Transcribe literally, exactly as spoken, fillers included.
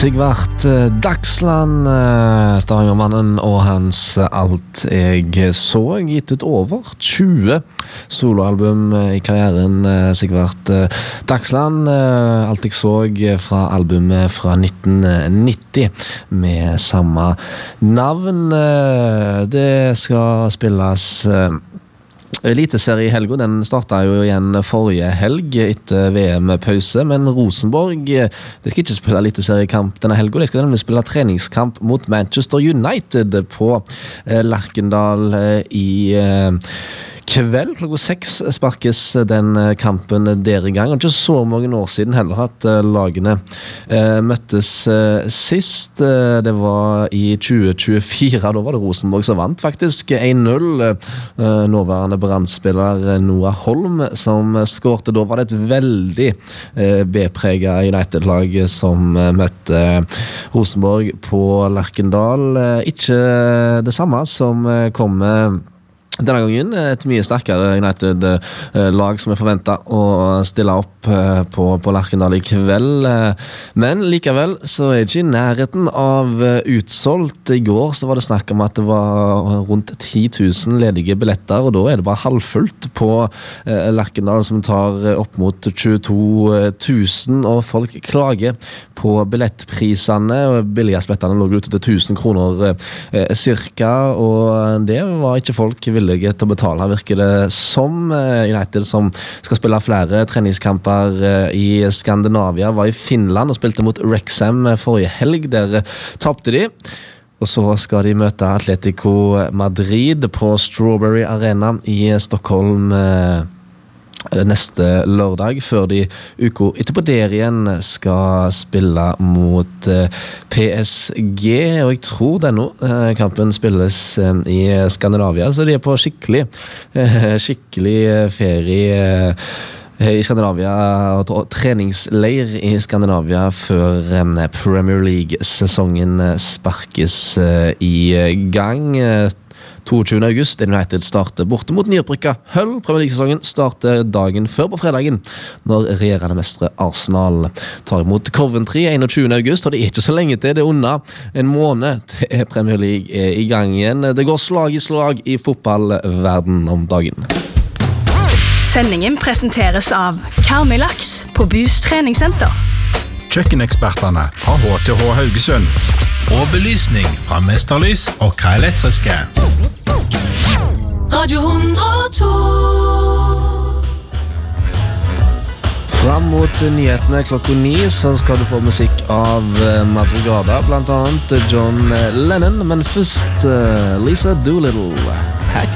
Sigvart Dagsland, Stavangermannen og hans Alt jeg så, gitt ut over tjue soloalbum i karrieren. Sigvart Dagsland, Alt jeg så fra albumet fra nitten nitti med samme navn. Det skal spilles Eliteserie i helga, den startet jo igjen forrige helg etter V M-pause, men Rosenborg de skal ikke spille eliteseriekamp denne helga, de skal nemlig spille treningskamp mot Manchester United på Lerkendal i kveld. Klokka seks sparkes den kampen der i gang. Og ikke så mange år siden heller at lagene eh, møttes eh, sist. Det var i tjue tjuefire, da var det Rosenborg som vant faktisk en null. Eh, nåværende brandspiller Noah Holm som skårte. Da var det et veldig eh, B-preget United-lag som eh, møtte Rosenborg på Lerkendal. Eh, ikke det samme som eh, kom denne gangen, et mye sterkere United-lag som er forventet å stille opp på, på Lerkendal i kveld. Men likevel så er det ikke i nærheten av utsolgt. I går så var det snakk om at det var rundt ti tusen ledige billetter, og da er det bare halvfullt på Lerkendal, som tar opp mot tjueto tusen, og folk klager på billettprisene, og billigaspillettene lå ute til tusen kroner cirka, og det var ikke folk villige til å betale, virker det som. United, som skal spille flere treningskamper i Skandinavia, var i Finland og spilte mot Wrexham forrige helg. Der tapte de. Og så skal de møte Atletico Madrid på Strawberry Arena i Stockholm neste lørdag, før de uka etterpå der igjen skal spille mot P S G, og jeg tror denne kampen spilles i Skandinavia, så de er på skikkelig skikkelig ferie i Skandinavia, og treningsleir i Skandinavia før Premier League-sesongen sparkes i gang. toogtyvende august er United starter borte mot nyopprykka Hull. Premier League-sesongen starter dagen før på fredagen, når regjerende mestre Arsenal tar imot Coventry enogtyvende august, og det er ikke så lenge til, det er under en måned til Premier League er i gang igjen. Det går slag i slag i fotballverden om dagen. Sendingen presenteres av Karmilaks på Boost treningssenter. Kjøkkenekspertene fra H T H Haugesund. Og belysning fra Mesterlys og K Elektriske. Radio hundre og to. Fram mot nyhetene klokka ni så skal du få musikk av Madrugada, blant annet John Lennon, men først Lisa Doolittle.